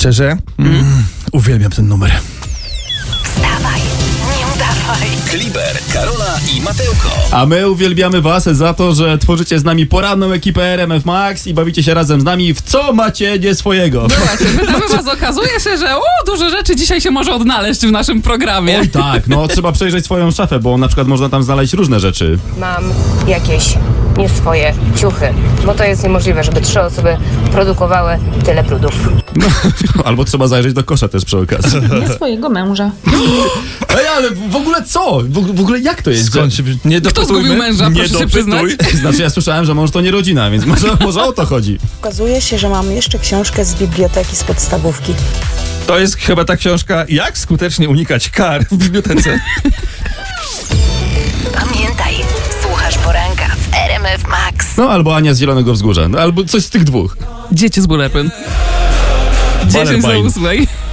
Szczerze? Uwielbiam ten numer. Wstawaj, nie udawaj. Kliber, Karola i Mateuko. A my uwielbiamy was za to, że tworzycie z nami poranną ekipę RMF Max i bawicie się razem z nami w co macie nie swojego. No właśnie, pytamy was, okazuje się, że dużo rzeczy dzisiaj się może odnaleźć w naszym programie. Oj tak, no trzeba przejrzeć swoją szafę, bo na przykład można tam znaleźć różne rzeczy. Mam jakieś nie swoje ciuchy, bo to jest niemożliwe, żeby 3 osoby produkowały tyle brudów. No, albo trzeba zajrzeć do kosza też przy okazji. Nie swojego męża. Ej, ale w ogóle co? W ogóle jak to jest? Skąd się... Nie Kto zgubił dopytujmy? męża, Nie proszę się przyznać? dopytuj. Znaczy ja słyszałem, że mąż to nie rodzina, więc może o to chodzi. Okazuje się, że mam jeszcze książkę z biblioteki z podstawówki. To jest chyba ta książka Jak skutecznie unikać kar w bibliotece. Pamiętaj, słuchasz poranka w RMF Max. No albo Ania z Zielonego Wzgórza, no, albo coś z tych dwóch. Dzieci z bulepyn. 10 za 8.